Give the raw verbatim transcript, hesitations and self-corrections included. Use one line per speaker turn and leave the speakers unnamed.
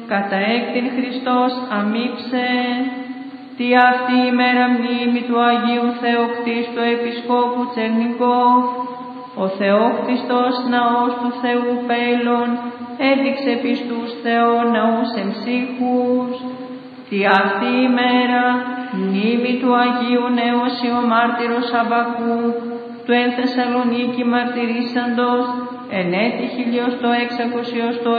κατά έκτην Χριστός αμύψε. Τι αυτή η μέρα μνήμη του Αγίου Θεοκτίστου Επισκόπου Τσερνικόφ, ο Θεόκτιστος ναός του Θεού Πέλων έδειξε πιστούς Θεών ναούς εμψύχους. Τι αυτή η μέρα μνήμη του Αγίου Νεώσιου Μάρτυρος Αββακού, του εν Θεσσαλονίκη μαρτυρήσαντος εν έτη χιλιοστό εξακοσιοστό